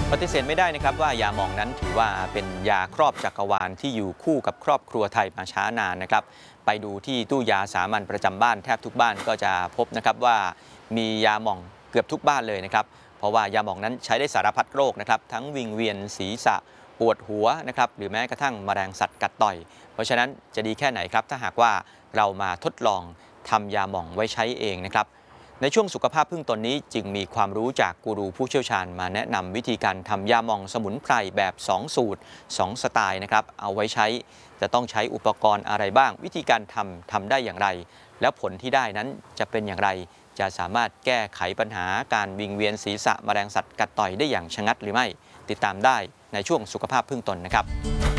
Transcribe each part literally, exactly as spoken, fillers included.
ปฏิเสธไม่ได้นะครับว่ายาหม่องนั้นถือว่าเป็นยาครอบจักรวาลที่อยู่คู่กับครอบครัวไทยมาช้านานนะครับไปดูที่ตู้ยาสามัญประจำบ้านแทบทุกบ้านก็จะพบนะครับว่ามียาหม่องเกือบทุกบ้านเลยนะครับเพราะว่ายาหม่องนั้นใช้ได้สารพัดโรคนะครับทั้งวิงเวียนศีรษะปวดหัวนะครับหรือแม้กระทั่งแมลงสัตว์กัดต่อยเพราะฉะนั้นจะดีแค่ไหนครับถ้าหากว่าเรามาทดลองทำยาหม่องไว้ใช้เองนะครับในช่วงสุขภาพพึ่งตนนี้จึงมีความรู้จากกูรูผู้เชี่ยวชาญมาแนะนำวิธีการทำยาหม่องสมุนไพรแบบสองสูตรสองสไตล์นะครับเอาไว้ใช้จะต้องใช้อุปกรณ์อะไรบ้างวิธีการทำทำได้อย่างไรแล้วผลที่ได้นั้นจะเป็นอย่างไรจะสามารถแก้ไขปัญหาการวิงเวียนศีรษะแมลงสัตว์กัดต่อยได้อย่างชะงัดหรือไม่ติดตามได้ในช่วงสุขภาพพึ่งตนนะครับ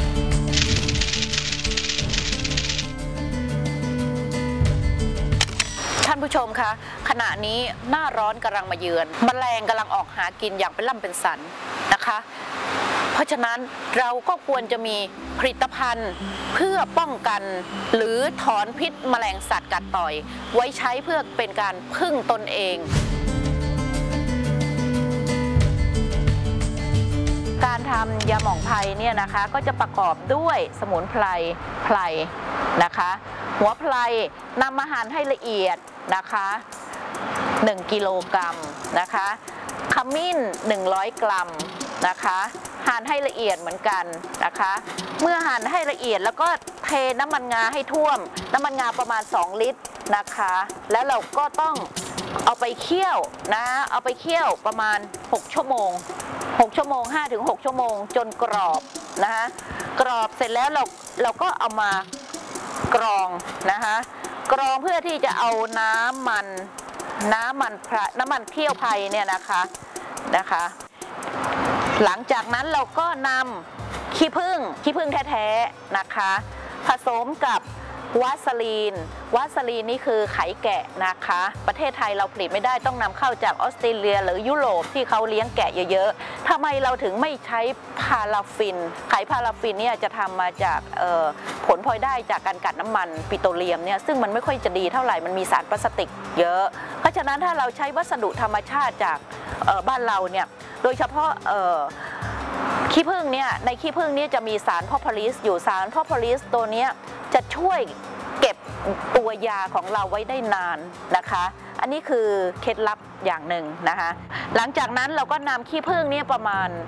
ท่านผู้ชมคะขณะนี้หน้าร้อนกำลังมาเยือนแมลงกำลังออกหากินอย่างเป็นล่ำเป็นสันนะคะเพราะฉะนั้นเราก็ควรจะมีผลิตภัณฑ์เพื่อป้องกันหรือถอนพิษแมลงสัตว์กัดต่อยไว้ใช้เพื่อเป็นการพึ่งตนเองการทำยาหม่องไพรเนี่ยนะคะก็จะประกอบด้วยสมุนไพรไพรนะคะหัวไพรนำมาหั่นให้ละเอียดนะคะหนึ่งกิโลกรัมนะคะขมิ้นหนึ่งร้อยกรัมนะคะหั่นให้ละเอียดเหมือนกันนะคะเมื่อหั่นให้ละเอียดแล้วก็เทน้ำมันงาให้ท่วมน้ำมันงาประมาณสองลิตรนะคะแล้วเราก็ต้องเอาไปเคี่ยวนะเอาไปเคี่ยวประมาณหกชั่วโมงหกชั่วโมง ห้าถึงหก ชั่วโมงจนกรอบนะคะกรอบเสร็จแล้วเราเราก็เอามากรองนะคะกรองเพื่อที่จะเอาน้ำมันน้ำมันน้ำมันเคี่ยวไพรเนี่ยนะคะนะคะหลังจากนั้นเราก็นำขี้ผึ้งขี้ผึ้งแท้ๆนะคะผสมกับวาสลีนวาสลีนนี่คือไข่แกะนะคะประเทศไทยเราผลิตไม่ได้ต้องนำเข้าจากออสเตรเลียหรือยุโรปที่เขาเลี้ยงแกะเยอะๆทำไมเราถึงไม่ใช้พาราฟินไข่พาราฟินเนี่ยจะทำมาจากผลพลอยได้จากการกัดน้ำมันปิโตรเลียมเนี่ยซึ่งมันไม่ค่อยจะดีเท่าไหร่มันมีสารพลาสติกเยอะเพราะฉะนั้นถ้าเราใช้วัสดุธรรมชาติจากบ้านเราเนี่ยโดยเฉพาะขี้ผึ้งเนี่ยในขี้ผึ้งนี่จะมีสารพอพอลิสอยู่สารพอพอลิสตัวนี้จะช่วยเก็บตัวยาของเราไว้ได้นานนะคะอันนี้คือเคล็ดลับอย่างหนึ่งนะคะหลังจากนั้นเราก็นำขี้ผึ้งเนี่ยประมาณ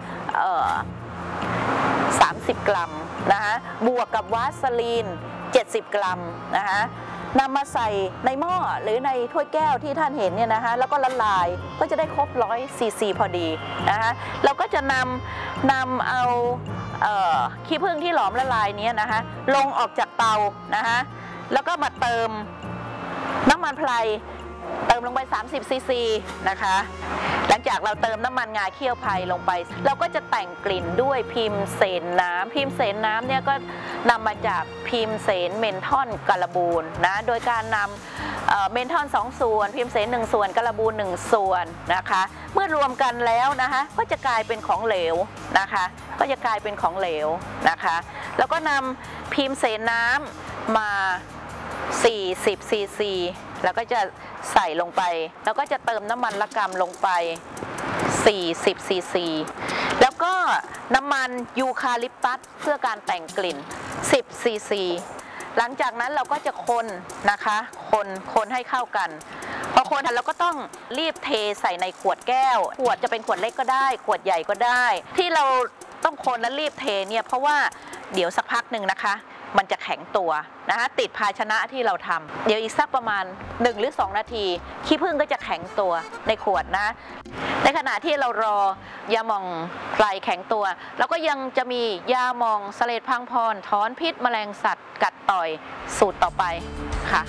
สามสิบกรัมนะคะบวกกับวาสลีนเจ็ดสิบกรัมนะคะนำมาใส่ในหม้อหรือในถ้วยแก้วที่ท่านเห็นเนี่ยนะคะแล้วก็ละลายก็จะได้ครบร้อยซีซีพอดีนะคะเราก็จะนำนำเอาขี้ผึ้งที่หลอมละลายนี้นะคะลงออกจากเตานะคะแล้วก็มาเติมน้ำมันไพรเติมลงไปสามสิบซีซีนะคะหลังจากเราเติมน้ำมันงาเคี่ยวไพรลงไปเราก็จะแต่งกลิ่นด้วยพิมเสนน้ำพิมเสนน้ำเนี่ยก็นำมาจากพิมเสนเมนทอนการบูนนะโดยการนำเมนทอนสองส่วนพิมเสนหนึ่งส่วนการบูนหนึ่งส่วนนะคะเมื่อรวมกันแล้วนะคะก็จะกลายเป็นของเหลวนะคะก็จะกลายเป็นของเหลวนะคะแล้วก็นำพิมเสนน้ำมาสี่สิบซีซีแล้วก็จะใส่ลงไปแล้วก็จะเติมน้ำมันละกำลงไปสี่สิบซีซีแล้วก็น้ำมันยูคาลิปตัสเพื่อการแต่งกลิ่นสิบซีซีหลังจากนั้นเราก็จะคนนะคะคนคนให้เข้ากันพอคนเราก็ต้องรีบเทใส่ในขวดแก้วขวดจะเป็นขวดเล็กก็ได้ขวดใหญ่ก็ได้ที่เราต้องคนและรีบเทเนี่ยเพราะว่าเดี๋ยวสักพักหนึ่งนะคะมันจะแข็งตัวนะคะติดภาชนะที่เราทำเดี๋ยวอีกสักประมาณหนึ่งหรือสองนาทีขี้ผึ้งก็จะแข็งตัวในขวดนะในขณะที่เรารอยาหม่องไพรแข็งตัวเราก็ยังจะมียาหม่องเสลดพังพรถอนพิษแมลงสัตว์กัดต่อยสูตรต่อไปค่ะ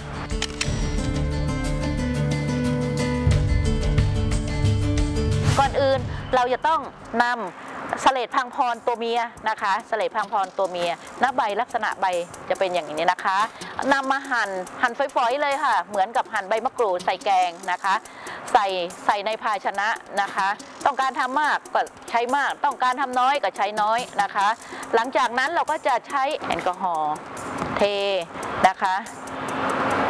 ก่อนอื่นเราจะต้องนำเสลดพังพรตัวเมียนะคะเสลดพังพรตัวเมียหน้าใบลักษณะใบจะเป็นอย่างนี้นะคะนำมาหั่นหั่นฝอยๆเลยค่ะเหมือนกับหั่นใบมะกรูดใส่แกงนะคะใส่ใส่ในภาชนะนะคะต้องการทำมากก็ใช้มากต้องการทำน้อยก็ใช้น้อยนะคะหลังจากนั้นเราก็จะใช้แอลกอฮอล์เทนะคะนะคะ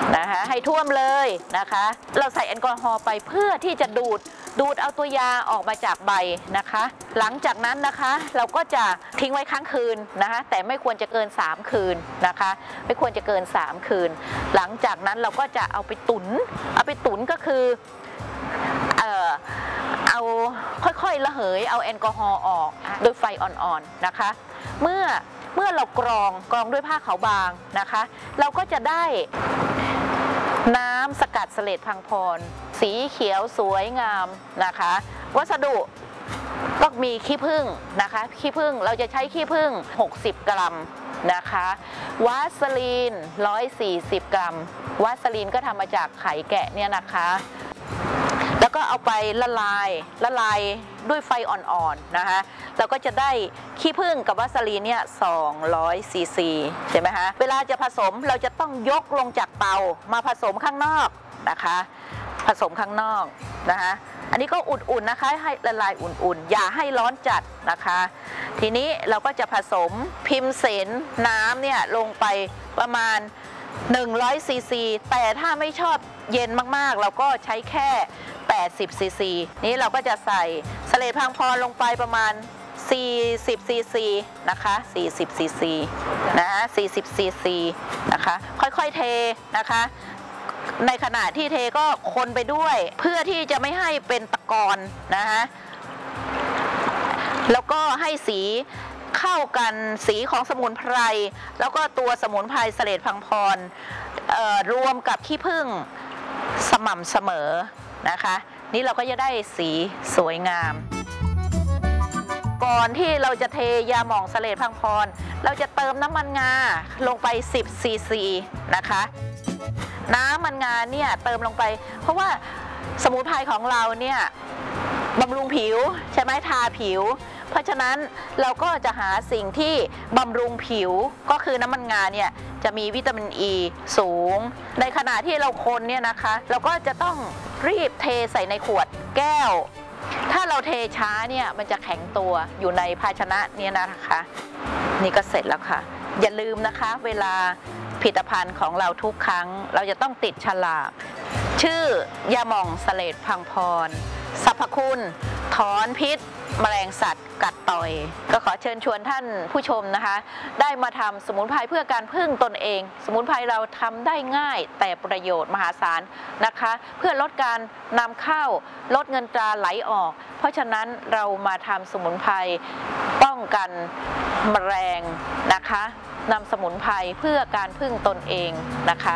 ให้ท่วมเลยนะคะเราใส่แอลกอฮอล์ไปเพื่อที่จะดูดดูดเอาตัวยาออกมาจากใบนะคะหลังจากนั้นนะคะเราก็จะทิ้งไว้ค้างคืนนะคะแต่ไม่ควรจะเกินสามคืนนะคะไม่ควรจะเกินสามคืนหลังจากนั้นเราก็จะเอาไปตุ๋นเอาไปตุ๋นก็คือเอ่อเอาค่อยๆระเหยเอาแอลกอฮอล์ออกโดยไฟอ่อนๆนะคะเมื่อเมื่อเรากรองกรองด้วยผ้าขาวบางนะคะเราก็จะได้น้ำสกัดเสลดพังพรสีเขียวสวยงามนะคะวัสดุก็มีขี้ผึ้งนะคะขี้ผึ้งเราจะใช้ขี้ผึ้งหกสิบกรัมนะคะวาสลีนหนึ่งร้อยสี่สิบกรัมวาสลีนก็ทำมาจากไข่แกะเนี่ยนะคะแล้วก็เอาไปละลายละลายด้วยไฟอ่อนๆนะคะเราก็จะได้ขี้ผึ้งกับวาสลีนเนี่ยสองร้อยซีซีใช่ไหมคะเวลาจะผสมเราจะต้องยกลงจากเตามาผสมข้างนอกนะคะผสมข้างนอกนะคะอันนี้ก็อุ่นๆนะคะให้ละลายอุ่นๆอย่าให้ร้อนจัดนะคะทีนี้เราก็จะผสมพิมเสนน้ำเนี่ยลงไปประมาณหนึ่งร้อยซีซีแต่ถ้าไม่ชอบเย็นมากๆเราก็ใช้แค่แปดสิบซีซีนี้เราก็จะใส่เสลดพังพรลงไปประมาณสี่สิบซีซีนะคะสี่สิบซีซีนะสี่สิบซีซีนะคะค่อยๆเทนะคะในขณะที่เทก็คนไปด้วยเพื่อที่จะไม่ให้เป็นตะกอนนะคะแล้วก็ให้สีเข้ากันสีของสมุนไพรแล้วก็ตัวสมุนไพรเสลดพังพรรวมกับขี้ผึ้งสม่ำเสมอนะคะนี่เราก็จะได้สีสวยงามก่อนที่เราจะเทยาหม่องเสลดพังพรเราจะเติมน้ำมันงาลงไปสิบซีซีนะคะน้ำมันงาเนี่ยเติมลงไปเพราะว่าสมุนไพรของเราเนี่ยบำรุงผิวใช่ไหมทาผิวเพราะฉะนั้นเราก็จะหาสิ่งที่บำรุงผิวก็คือน้ำมันงาเนี่ยจะมีวิตามินอ e ีสูงในขณะที่เราคนเนี่ยนะคะเราก็จะต้องรีบเทใส่ในขวดแก้วถ้าเราเทช้าเนี่ยมันจะแข็งตัวอยู่ในภาชนะเนี่ยนะคะนี่ก็เสร็จแล้วค่ะอย่าลืมนะคะเวลาผลิตภัณฑ์ของเราทุกครั้งเราจะต้องติดฉลากชื่อยาหม่องเสลดพังพรสรรพคุณถอนพิษแมลงสัตว์กัดต่อยก็ขอเชิญชวนท่านผู้ชมนะคะได้มาทำสมุนไพรเพื่อการพึ่งตนเองสมุนไพรเราทำได้ง่ายแต่ประโยชน์มหาศาลนะคะเพื่อลดการนำเข้าลดเงินตราไหลออกเพราะฉะนั้นเรามาทำสมุนไพรป้องกันแมลงนะคะนำสมุนไพรเพื่อการพึ่งตนเองนะคะ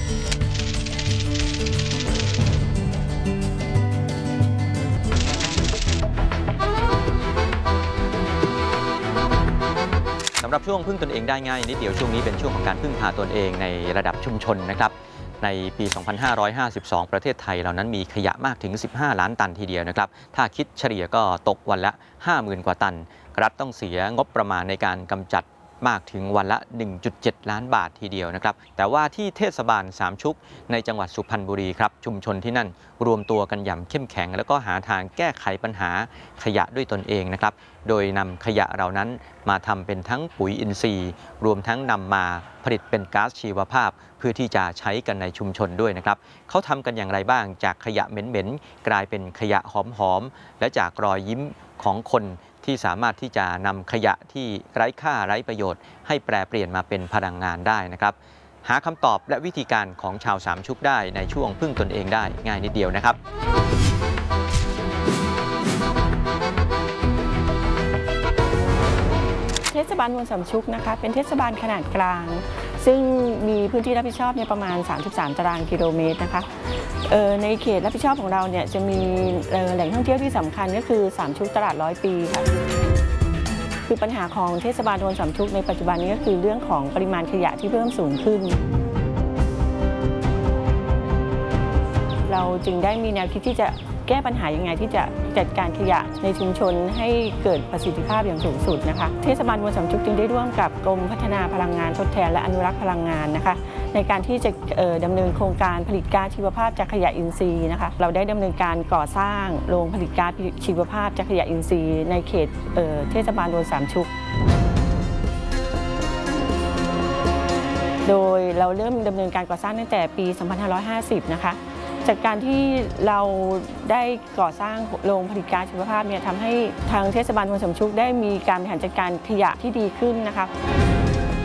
สำหรับช่วงพึ่งตนเองได้ง่ายนิดเดียวช่วงนี้เป็นช่วงของการพึ่งพาตนเองในระดับชุมชนนะครับในปี สองพันห้าร้อยห้าสิบสอง ประเทศไทยเรานั้นมีขยะมากถึง สิบห้า ล้านตันทีเดียวนะครับถ้าคิดเฉลี่ยก็ตกวันละ ห้าหมื่น กว่าตันรัฐต้องเสียงบประมาณในการกำจัดมากถึงวันละ หนึ่งจุดเจ็ด ล้านบาททีเดียวนะครับแต่ว่าที่เทศบาลสามชุกในจังหวัดสุพรรณบุรีครับชุมชนที่นั่นรวมตัวกันอย่างเข้มแข็งแล้วก็หาทางแก้ไขปัญหาขยะด้วยตนเองนะครับโดยนำขยะเหล่านั้นมาทำเป็นทั้งปุ๋ยอินทรีย์รวมทั้งนำมาผลิตเป็นก๊าซชีวภาพเพื่อที่จะใช้กันในชุมชนด้วยนะครับเขาทำกันอย่างไรบ้างจากขยะเหม็นๆกลายเป็นขยะหอมๆและจากรอยยิ้มของคนที่สามารถที่จะนำขยะที่ไร้ค่าไร้ประโยชน์ให้แปรเปลี่ยนมาเป็นพลังงานได้นะครับหาคำตอบและวิธีการของชาวสามชุกได้ในช่วงพึ่งตนเองได้ง่ายนิดเดียวนะครับเทศบาลเมืองสามชุกนะคะเป็นเทศบาลขนาดกลางซึ่งมีพื้นที่รับผิดชอบเนี่ยประมาณสามสิบสามตารางกิโลเมตรนะคะในเขตรับผิดชอบของเราเนี่ยจะมีแหล่งท่องเที่ยวที่สำคัญก็คือสามชุกตลาดร้อยปีค่ะคือปัญหาของเทศบาลตำบลสามชุกในปัจจุบันนี้ก็คือเรื่องของปริมาณขยะที่เพิ่มสูงขึ้นเราจึงได้มีแนวคิดที่จะแก้ปัญหายังไงที่จะจัดการขยะในชุมชนให้เกิดประสิทธิภาพอย่างสูงสุดนะคะเทศบาลตำบลสามชุกจึงได้ร่วมกับกรมพัฒนาพลังงานทดแทนและอนุรักษ์พลังงานนะคะในการที่จะดำเนินโครงการผลิตก๊าซชีวภาพจากขยะอินทรีย์นะคะเราได้ดำเนินการก่อสร้างโรงผลิตก๊าซชีวภาพจากขยะอินทรีย์ในเขตเทศบาลตำบลสามชุกโดยเราเริ่มดำเนินการก่อสร้างตั้งแต่ปี สองพันห้าร้อยห้าสิบ นะคะจากการที่เราได้ก่อสร้างโรงผลิตก๊าซชีวภาพเนี่ยทำให้ทางเทศบาลตำบลสำชุกได้มีการบริหารจัดการขยะที่ดีขึ้นนะคะ